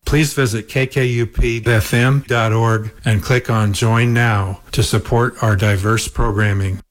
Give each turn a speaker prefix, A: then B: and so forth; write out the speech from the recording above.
A: Please visit kkupfm.org and click on Join Now to support our diverse programming.